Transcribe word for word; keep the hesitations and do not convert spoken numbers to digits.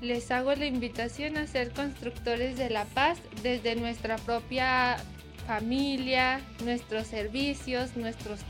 Les hago la invitación a ser constructores de la paz desde nuestra propia familia, nuestros servicios, nuestros